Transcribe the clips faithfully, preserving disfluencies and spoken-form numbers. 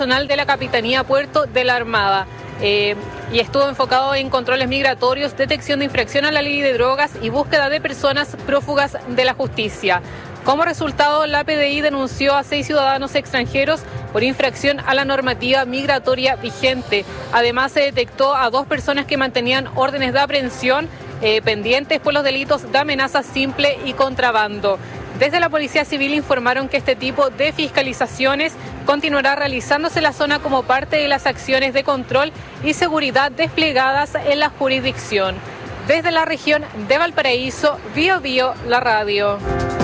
personal de la Capitanía Puerto de la Armada. Eh, y estuvo enfocado en controles migratorios, detección de infracción a la ley de drogas y búsqueda de personas prófugas de la justicia. Como resultado, la P D I denunció a seis ciudadanos extranjeros por infracción a la normativa migratoria vigente. Además, se detectó a dos personas que mantenían órdenes de aprehensión eh, pendientes por los delitos de amenaza simple y contrabando. Desde la Policía Civil informaron que este tipo de fiscalizaciones continuará realizándose en la zona como parte de las acciones de control y seguridad desplegadas en la jurisdicción. Desde la región de Valparaíso, Bío Bío, la radio.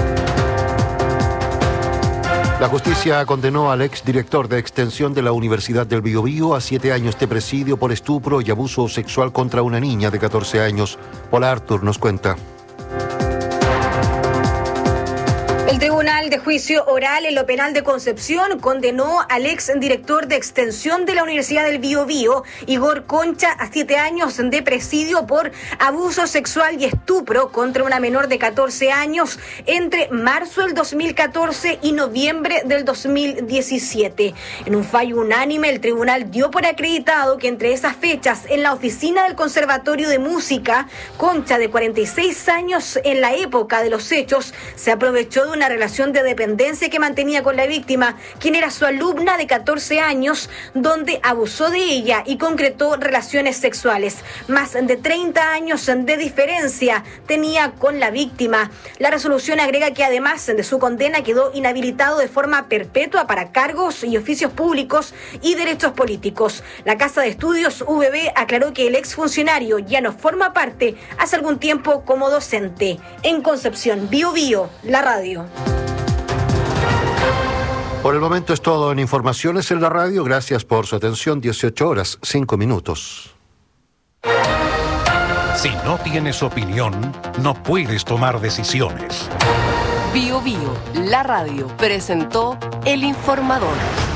La justicia condenó al exdirector de Extensión de la Universidad del Biobío a siete años de presidio por estupro y abuso sexual contra una niña de catorce años. Paula Artur nos cuenta. El Tribunal de Juicio Oral en lo Penal de Concepción condenó al ex director de Extensión de la Universidad del Biobío, Igor Concha, a siete años de presidio por abuso sexual y estupro contra una menor de catorce años entre marzo del dos mil catorce y noviembre del dos mil diecisiete. En un fallo unánime, el tribunal dio por acreditado que entre esas fechas, en la oficina del Conservatorio de Música, Concha, de cuarenta y seis años en la época de los hechos, se aprovechó de una relación de dependencia que mantenía con la víctima, quien era su alumna de catorce años, donde abusó de ella y concretó relaciones sexuales. Más de treinta años de diferencia tenía con la víctima. La resolución agrega que además de su condena quedó inhabilitado de forma perpetua para cargos y oficios públicos y derechos políticos. La Casa de Estudios U B B aclaró que el exfuncionario ya no forma parte hace algún tiempo como docente. En Concepción, Bío Bío, la radio. Por el momento es todo en Informaciones en la Radio. Gracias por su atención. dieciocho horas, cinco minutos. Si no tienes opinión, no puedes tomar decisiones. Bío Bío, la radio, presentó El Informador.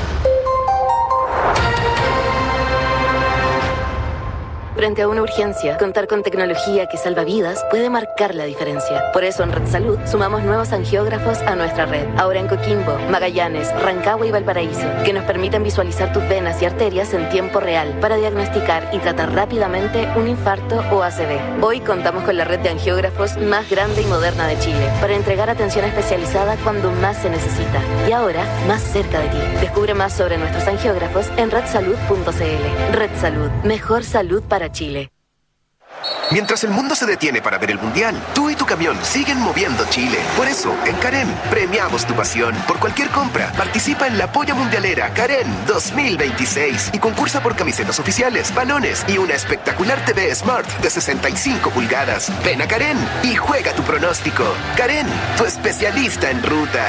Frente a una urgencia, contar con tecnología que salva vidas puede marcar la diferencia. Por eso en Red Salud sumamos nuevos angiógrafos a nuestra red. Ahora en Coquimbo, Magallanes, Rancagua y Valparaíso, que nos permiten visualizar tus venas y arterias en tiempo real para diagnosticar y tratar rápidamente un infarto o A C V. Hoy contamos con la red de angiógrafos más grande y moderna de Chile para entregar atención especializada cuando más se necesita. Y ahora, más cerca de ti. Descubre más sobre nuestros angiógrafos en red salud punto c l. Red Salud, mejor salud para Chile. Mientras el mundo se detiene para ver el Mundial, tú y tu camión siguen moviendo Chile. Por eso, en Karen, premiamos tu pasión. Por cualquier compra, participa en la Polla Mundialera Karen dos mil veintiséis y concursa por camisetas oficiales, balones y una espectacular T V Smart de sesenta y cinco pulgadas. Ven a Karen y juega tu pronóstico. Karen, tu especialista en ruta.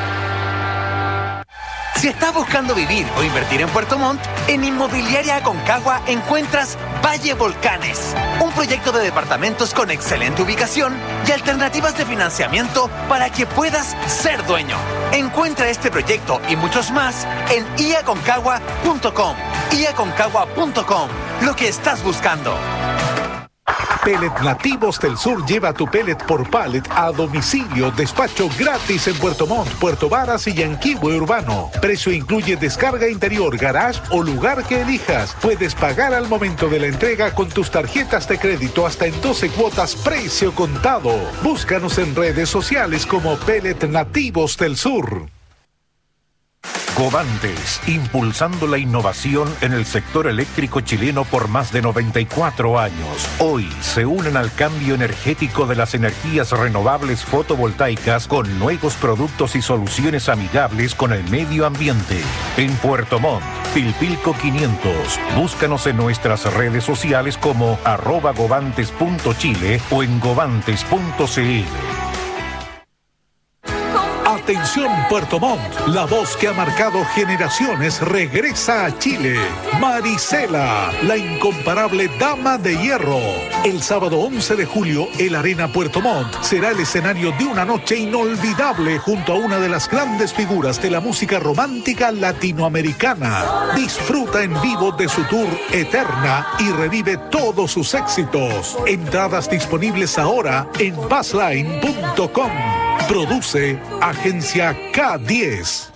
Si estás buscando vivir o invertir en Puerto Montt, en Inmobiliaria Aconcagua encuentras Valle Volcanes, un proyecto de departamentos con excelente ubicación y alternativas de financiamiento para que puedas ser dueño. Encuentra este proyecto y muchos más en i aconcagua punto com. i aconcagua punto com, lo que estás buscando. Pellet Nativos del Sur lleva tu pellet por pallet a domicilio, despacho gratis en Puerto Montt, Puerto Varas y Yanquihue Urbano. Precio incluye descarga interior, garage o lugar que elijas. Puedes pagar al momento de la entrega con tus tarjetas de crédito hasta en doce cuotas precio contado. Búscanos en redes sociales como Pellet Nativos del Sur. Covantes, impulsando la innovación en el sector eléctrico chileno por más de noventa y cuatro años. Hoy se unen al cambio energético de las energías renovables fotovoltaicas con nuevos productos y soluciones amigables con el medio ambiente. En Puerto Montt, Pilpilco quinientos. Búscanos en nuestras redes sociales como arroba govantes punto chile o en govantes punto c l. Atención Puerto Montt, la voz que ha marcado generaciones regresa a Chile. Marisela, la incomparable dama de hierro. El sábado once de julio, el Arena Puerto Montt será el escenario de una noche inolvidable junto a una de las grandes figuras de la música romántica latinoamericana. Disfruta en vivo de su tour Eterna y revive todos sus éxitos. Entradas disponibles ahora en passline punto com. Produce Agencia K diez.